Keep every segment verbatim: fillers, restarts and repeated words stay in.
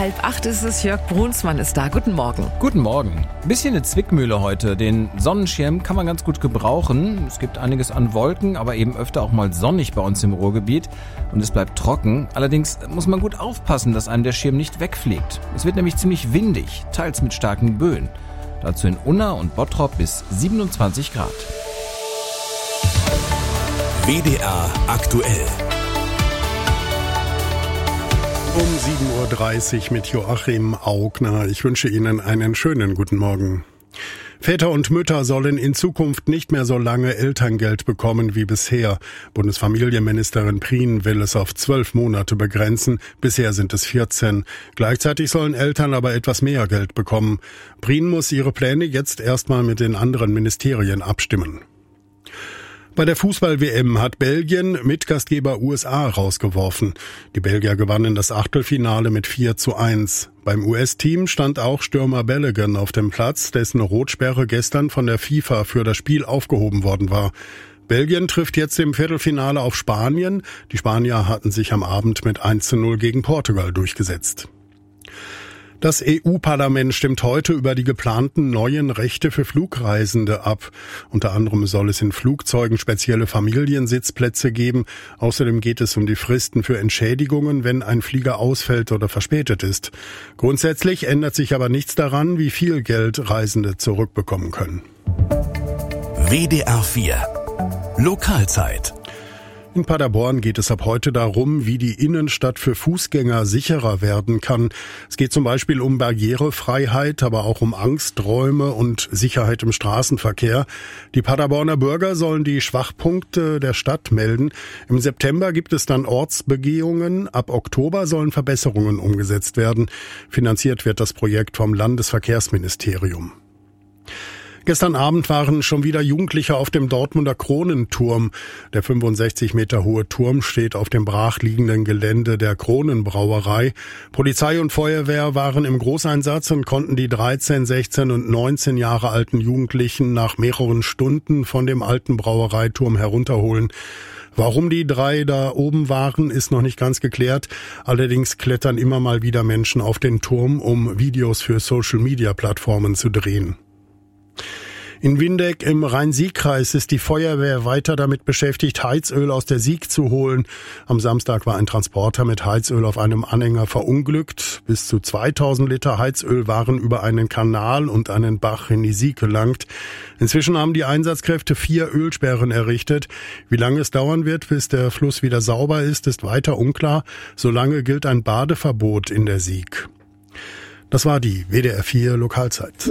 Halb acht ist es, Jörg Brunsmann ist da. Guten Morgen. Guten Morgen. Bisschen eine Zwickmühle heute. Den Sonnenschirm kann man ganz gut gebrauchen. Es gibt einiges an Wolken, aber eben öfter auch mal sonnig bei uns im Ruhrgebiet. Und es bleibt trocken. Allerdings muss man gut aufpassen, dass einem der Schirm nicht wegfliegt. Es wird nämlich ziemlich windig, teils mit starken Böen. Dazu in Unna und Bottrop bis siebenundzwanzig Grad. W D R aktuell. Um sieben Uhr dreißig mit Joachim Augner. Ich wünsche Ihnen einen schönen guten Morgen. Väter und Mütter sollen in Zukunft nicht mehr so lange Elterngeld bekommen wie bisher. Bundesfamilienministerin Prien will es auf zwölf Monate begrenzen. Bisher sind es vierzehn. Gleichzeitig sollen Eltern aber etwas mehr Geld bekommen. Prien muss ihre Pläne jetzt erstmal mit den anderen Ministerien abstimmen. Bei der Fußball-W M hat Belgien Mitgastgeber U S A rausgeworfen. Die Belgier gewannen das Achtelfinale mit vier zu eins. Beim U S-Team stand auch Stürmer Balogun auf dem Platz, dessen Rotsperre gestern von der FIFA für das Spiel aufgehoben worden war. Belgien trifft jetzt im Viertelfinale auf Spanien. Die Spanier hatten sich am Abend mit eins zu null gegen Portugal durchgesetzt. Das E U-Parlament stimmt heute über die geplanten neuen Rechte für Flugreisende ab. Unter anderem soll es in Flugzeugen spezielle Familiensitzplätze geben. Außerdem geht es um die Fristen für Entschädigungen, wenn ein Flieger ausfällt oder verspätet ist. Grundsätzlich ändert sich aber nichts daran, wie viel Geld Reisende zurückbekommen können. W D R vier Lokalzeit. In Paderborn geht es ab heute darum, wie die Innenstadt für Fußgänger sicherer werden kann. Es geht zum Beispiel um Barrierefreiheit, aber auch um Angsträume und Sicherheit im Straßenverkehr. Die Paderborner Bürger sollen die Schwachpunkte der Stadt melden. Im September gibt es dann Ortsbegehungen. Ab Oktober sollen Verbesserungen umgesetzt werden. Finanziert wird das Projekt vom Landesverkehrsministerium. Gestern Abend waren schon wieder Jugendliche auf dem Dortmunder Kronenturm. Der fünfundsechzig Meter hohe Turm steht auf dem brachliegenden Gelände der Kronenbrauerei. Polizei und Feuerwehr waren im Großeinsatz und konnten die dreizehn, sechzehn und neunzehn Jahre alten Jugendlichen nach mehreren Stunden von dem alten Brauereiturm herunterholen. Warum die drei da oben waren, ist noch nicht ganz geklärt. Allerdings klettern immer mal wieder Menschen auf den Turm, um Videos für Social-Media-Plattformen zu drehen. In Windeck im Rhein-Sieg-Kreis ist die Feuerwehr weiter damit beschäftigt, Heizöl aus der Sieg zu holen. Am Samstag war ein Transporter mit Heizöl auf einem Anhänger verunglückt. Bis zu zweitausend Liter Heizöl waren über einen Kanal und einen Bach in die Sieg gelangt. Inzwischen haben die Einsatzkräfte vier Ölsperren errichtet. Wie lange es dauern wird, bis der Fluss wieder sauber ist, ist weiter unklar. Solange gilt ein Badeverbot in der Sieg. Das war die W D R vier Lokalzeit.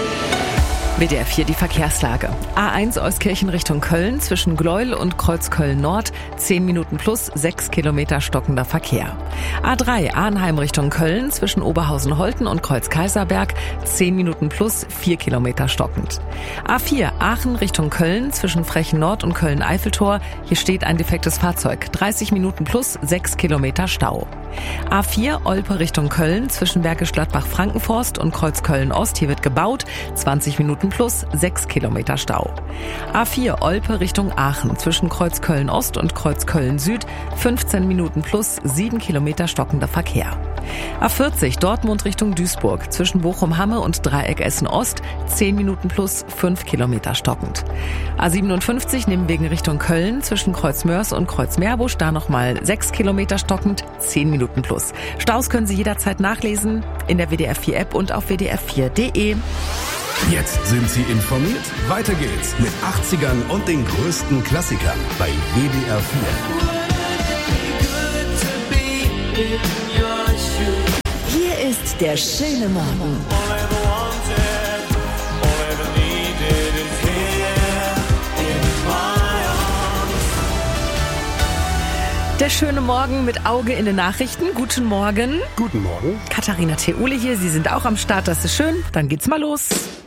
W D R vier die Verkehrslage. A eins Euskirchen Richtung Köln zwischen Gleuel und Kreuzköln Nord, zehn Minuten plus, sechs Kilometer stockender Verkehr. A drei Arnheim Richtung Köln zwischen Oberhausen-Holten und Kreuz-Kaiserberg, zehn Minuten plus, vier Kilometer stockend. A vier Aachen Richtung Köln zwischen Frechen Nord und Köln-Eiffeltor, hier steht ein defektes Fahrzeug, dreißig Minuten plus, sechs Kilometer Stau. A vier Olpe Richtung Köln zwischen Bergisch Gladbach-Frankenforst und Kreuzköln Ost, hier wird gebaut, zwanzig Minuten plus, sechs Kilometer Stau. A vier Olpe Richtung Aachen zwischen Kreuzköln Ost und Kreuzköln Süd, fünfzehn Minuten plus, sieben Kilometer stockender Verkehr. A vierzig Dortmund Richtung Duisburg zwischen Bochum-Hamme und Dreieck Essen Ost, zehn Minuten plus, fünf Kilometer stockend. A siebenundfünfzig Nimwegen Richtung Köln zwischen Kreuzmörs und Kreuzmeerbusch, da nochmal sechs Kilometer stockend, zehn Minuten plus. Staus können Sie jederzeit nachlesen in der W D R vier App und auf w d r vier punkt d e. Jetzt sind Sie informiert. Weiter geht's mit achtzigern und den größten Klassikern bei W D R vier. Hier ist der schöne Morgen. Der schöne Morgen mit Auge in den Nachrichten. Guten Morgen. Guten Morgen. Katharina Theule hier. Sie sind auch am Start. Das ist schön. Dann geht's mal los.